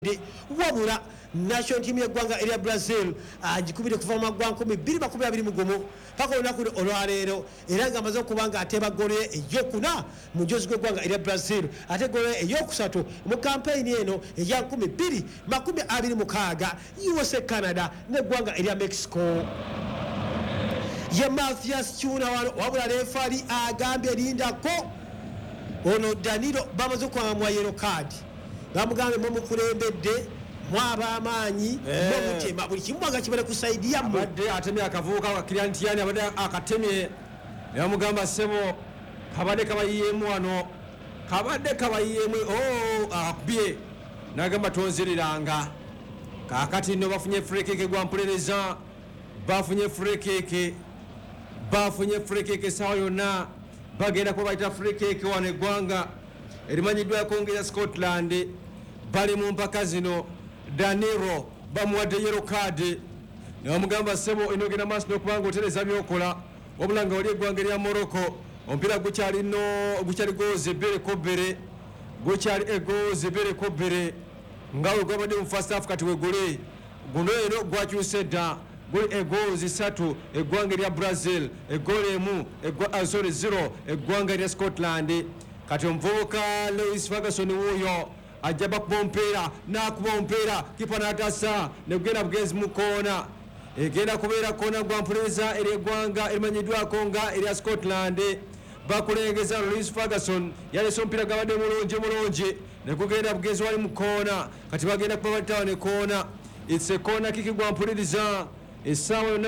wabula national team y'eggwanga erya Brazil agikubire kuva mu maggwanko 221 paka olunaku olwaleero era nga amaze okuba nga ateeba ggoolo ye eyokuna mu njozi gw'eggwanga erya Brazil ate ggoolo ye eyokusatu mu kampeyini eno eya 2026 USA Canada n'eggwanga erya Mexico. Ye Mathias Chuna wano wabula refari agambye lindako ono Danilo bamaze okwamwa yellow card bamugambe mumukulembedde mwaba amanyi mumutema buli kimu nga kibale kusaidia mu abadde atemye akavuuka wa Kylian abadde akatemye yamugamba sebo kabadde kabayiyemu wano kabadde kabayiyemu akubye nagamba tonziriranga kakati nno bafunye free kick gwa mpuliriza bafunye free kick sawa yonna bagenda kuba bayita free kick wano eggwanga erimanyiddwa yakongera Scotland bali mu mpaka zino. Danilo bamuwadde yellow card nebamugamba sebo enogenda maaso n'okubanga otereza byokola wabula nga wali eggwanga erya Morocco omupiira gukyali goals 2-2 nga we gwabadde mu first half kati wegule guno eno gwakyuse dda guli goals 3 eggwanga erya Brazil egoolo emu 0 eggwanga erya Scotland. Kati omuvubuka Lewis Ferguson wuuyo ajja bakuba omupiira n'akuba omupiira kipa n'atassa negenda bugenzi mu koona egenda kubeera koona gwa mpuliriza ery'eggwanga erimanyiddwako nga erya Scotland. Bakulengeza Lewis Ferguson yalese omupiira gabadde mulungi ne gugenda bugenzi wali mu koona kati bagenda kuba balitawo ne koona. It's a corner kick gwa mpuliriza essaawa yonna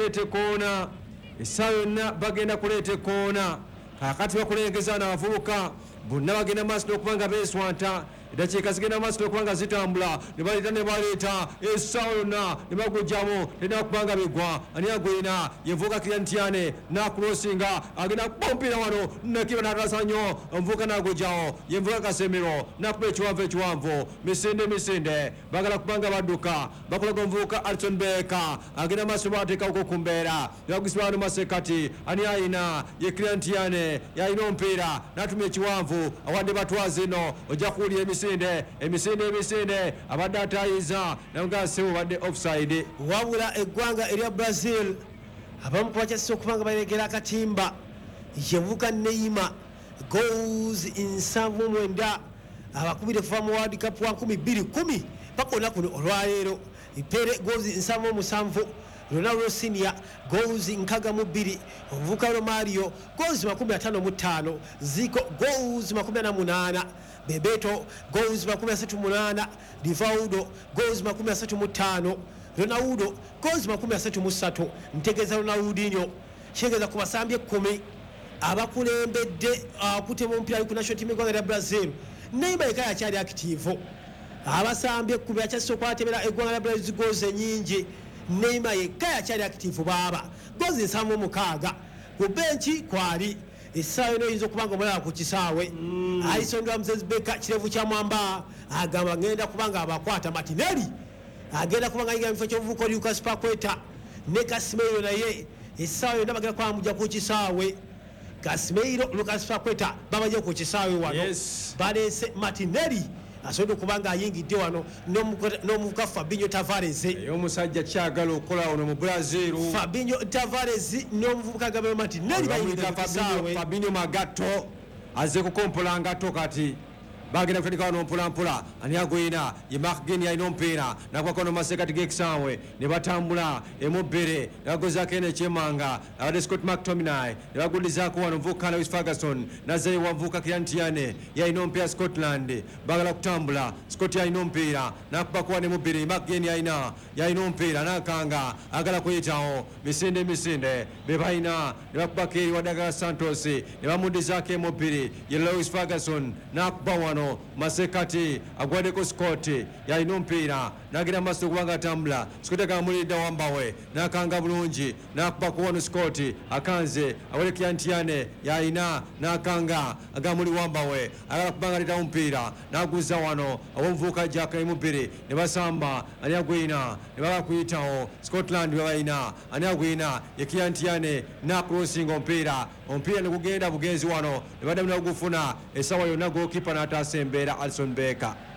bagenda kuleeta koona kakati bakulengeza n'abavubuka bonna bagenda maaso n'okuba nga beeswanta eddakiika zigenda maaso n'okuba nga zitambula ne baleeta essaawa yonna ne bagujjamu tenakuba nga bigwa ani agwina yevuuka Kylian n'akulosinga agenda kuba omupiira wano nakiba n'atasa nnyo omuvubuka n'agujjawo yevuuka Casemiro n'akuba ekiwanvu misinde bagala kuba nga badduka bakulaga omuvubuka Alisson Becker agenda maaso n'ateekawuko ku mbeera nebagusibwa wano masekati ani ayina ye Kylian yalina omupiira n'atumya ekiwanvu awadde batwazi ino ojja kuwulira emisinde abadde atayiza namugaa sebo badde offside. Wabula eggwanga erya Brazil abamu kubakyasisa okubanga balegera akatimba yevuka Neymar goals 79 abakubire kuva mu World Cup wa 2010 paka olunaku olwaleero ipere goals 77 Ronaldo Senior goals 62 omuvubuka Romario goals 55 Zico goals 48 Bebeto goals 38 Rivaldo goals 35 Ronaldo goals 33 ntegeza Ronaldinho kyegeza kubasambye 10 abakulembedde akutema omupiira ku national team y'eggwanga erya Brazil. Neymar yekka yakyali active abasambye 10 akyasisa okwatebera eggwanga erya Brazil goals enyingi. Neymar yekka yakyali active baaba goals 76 ku benchi kwali essaawa eno oyinza okubanga omulala ku kisaawe Alisson Becker kirevu kya mwamba agamba ngenda kubanga abakwata Martinelli agenda kubanga yiga mufo ky'obuvuko Lucas Paqueta ne Casemiro naye essaawa yonna bagenda kuba mujja ku kisaawe. Casemiro Lucas Paqueta bamajja ku kisaawe wano baleese Martinelli asobodde okubanga ayingidde wano n'omuvubuka Fabinho Tavares omusajja kyagala okukola ono mu Brazil. Fabinho Tavares n'omuvubuka Gabriel Martinelli bayingidde Fabinho Magato azze kukompola ngato kati bagenda kutandika wano mpolampola ani agwina ye Mark Geni alina omupiira nakwako no masekati g'ekisaawe ne batambula emubbere ne bagozaako eno ekyemanga abadde Scott McTominay ne baguddizaako wano omuvubuka Lewis Ferguson nazzayo wamuvubuka Kylian yalina omupiira Scotland bagala kutambula Scott yalina omupiira nakubako ne mubbere Mark Geni yalina omupiira nakanga agala kuyitawo misinde be balina ne bakubako eri Wadagala Santos ne bamuddizaako emubbere ye Lewis Ferguson nakuba wano masekati agwaddeko Scott yalina omupiira nagenda maaso okubanga atambula Scott agamulidda wambawe nakanga bulungi nakubako wano Scott akanze awole Kylian yalina nakanga agamuli wambawe agala kubanga aleta omupiira naguza wano omuvubuka Jack Mubbere ne basamba ani agwina ne baba kuyitawo Scotland babalina ani agwina ye Kylian nakulosinga omupiira ne gugenda bugenzi wano ne baddamu nagufuna essaawa yonna gokipa n'ataasa embeera Alisson Becker.